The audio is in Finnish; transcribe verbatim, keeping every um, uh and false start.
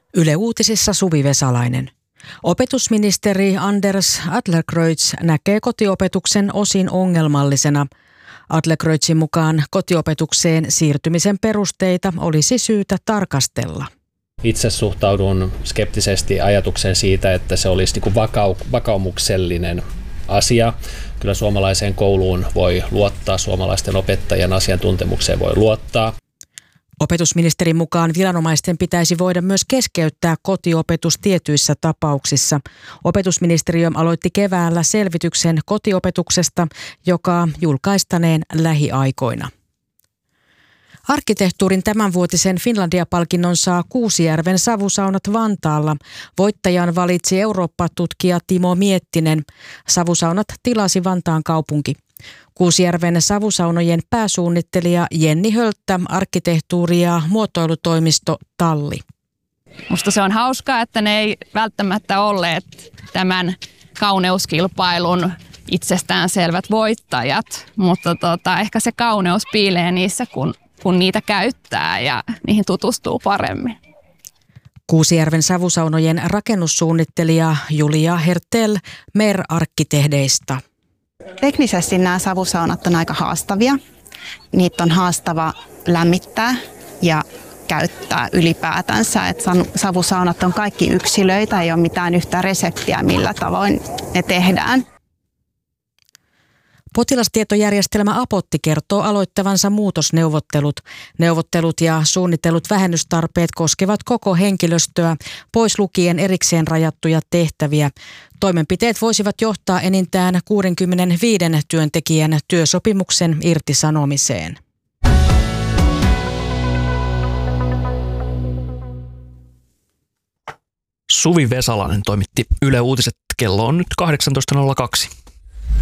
Yle Uutisissa Suvi Vesalainen. Opetusministeri Anders Adlercreutz näkee kotiopetuksen osin ongelmallisena. Adlercreutzin mukaan kotiopetukseen siirtymisen perusteita olisi syytä tarkastella. Itse suhtaudun skeptisesti ajatukseen siitä, että se olisi niin kuin vakau- vakaumuksellinen asia. Kyllä suomalaiseen kouluun voi luottaa, suomalaisten opettajien asiantuntemukseen voi luottaa. Opetusministerin mukaan viranomaisten pitäisi voida myös keskeyttää kotiopetus tietyissä tapauksissa. Opetusministeriö aloitti keväällä selvityksen kotiopetuksesta, joka julkaistaneen lähiaikoina. Arkkitehtuurin tämänvuotisen Finlandia-palkinnon saa Kuusijärven savusaunat Vantaalla. Voittajan valitsi Eurooppa-tutkija Timo Miettinen. Savusaunat tilasi Vantaan kaupunki. Kuusijärven savusaunojen pääsuunnittelija Jenni Hölttä, arkkitehtuuri- ja muotoilutoimisto Talli. Musta se on hauskaa, että ne ei välttämättä olleet tämän kauneuskilpailun itsestäänselvät voittajat, mutta tota, ehkä se kauneus piilee niissä, kun, kun niitä käyttää ja niihin tutustuu paremmin. Kuusijärven savusaunojen rakennussuunnittelija Julia Hertel Mer-arkkitehdeista. Teknisesti nämä savusaunat on aika haastavia. Niitä on haastava lämmittää ja käyttää ylipäätänsä. Et savusaunat on kaikki yksilöitä, ei ole mitään yhtä reseptiä, millä tavoin ne tehdään. Potilastietojärjestelmä Apotti kertoo aloittavansa muutosneuvottelut. Neuvottelut ja suunnitellut vähennystarpeet koskevat koko henkilöstöä, pois lukien erikseen rajattuja tehtäviä. Toimenpiteet voisivat johtaa enintään kuusikymmentäviisi työntekijän työsopimuksen irtisanomiseen. Suvi Vesalainen toimitti Yle Uutiset. Kello on nyt kahdeksantoista nolla kaksi.